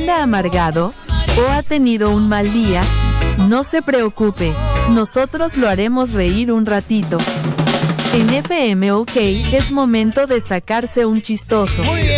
anda amargado? ¿O ha tenido un mal día? No se preocupe, nosotros lo haremos reír un ratito. En FM OK es momento de sacarse un chistoso.